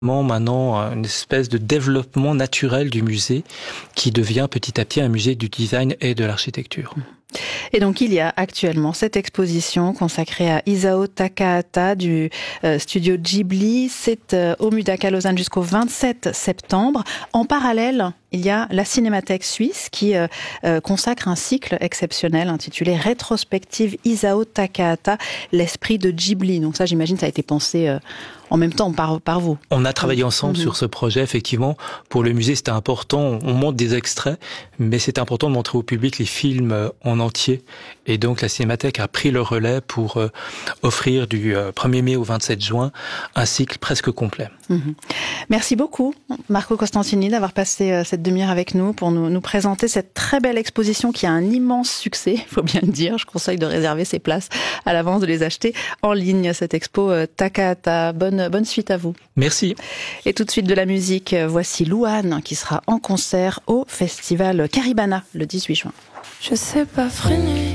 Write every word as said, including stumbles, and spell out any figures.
Maintenant, une espèce de développement naturel du musée qui devient petit à petit un musée du design et de l'architecture. Et donc il y a actuellement cette exposition consacrée à Isao Takahata du euh, studio Ghibli. C'est euh, au Mudaka Lausanne jusqu'au vingt-sept septembre. En parallèle, il y a la Cinémathèque suisse qui euh, euh, consacre un cycle exceptionnel intitulé Rétrospective Isao Takahata, l'esprit de Ghibli. Donc ça, j'imagine, ça a été pensé euh, en même temps par, par vous. On a travaillé ensemble mmh. sur ce projet, effectivement. Pour le musée, c'était important. On montre des extraits, mais c'est important de montrer au public les films en entier. Et donc, la Cinémathèque a pris le relais pour euh, offrir du euh, premier mai au vingt-sept juin un cycle presque complet. Mmh. Merci beaucoup, Marco Costantini, d'avoir passé euh, cette demi-heure avec nous pour nous, nous présenter cette très belle exposition qui a un immense succès, il faut bien le dire. Je conseille de réserver ses places à l'avance, de les acheter en ligne, cette expo euh, Takahata. Bonne, bonne suite à vous. Merci. Et tout de suite de la musique, voici Louane qui sera en concert au festival Caribana le dix-huit juin. Je sais pas freiner.